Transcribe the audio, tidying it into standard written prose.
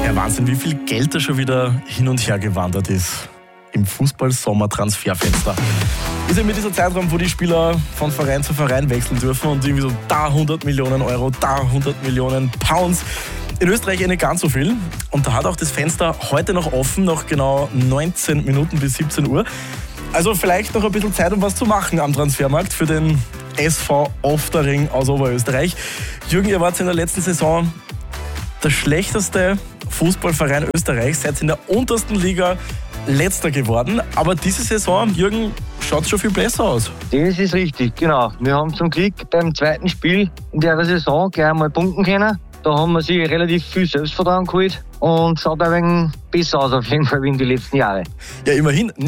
Ja, Wahnsinn, wie viel Geld da schon wieder hin und her gewandert ist im Fußball-Sommer-Transferfenster. Ist ja mit dieser Zeitraum, wo die Spieler von Verein zu Verein wechseln dürfen und irgendwie so da 100 Millionen Euro, da 100 Millionen Pounds. In Österreich nicht ganz so viel. Und da hat auch das Fenster heute noch offen, noch genau 19 Minuten bis 17 Uhr. Also vielleicht noch ein bisschen Zeit, um was zu machen am Transfermarkt für den SV Oftering aus Oberösterreich. Jürgen, ihr wart in der letzten Saison der schlechteste Fußballverein Österreichs, seid in der untersten Liga Letzter geworden. Aber diese Saison, Jürgen, schaut schon viel besser aus. Das ist richtig, genau. Wir haben zum Glück beim zweiten Spiel in der Saison gleich einmal punkten können. Da haben wir sich relativ viel Selbstvertrauen geholt und schaut ein wenig besser aus auf jeden Fall wie in den letzten Jahren. Ja, immerhin.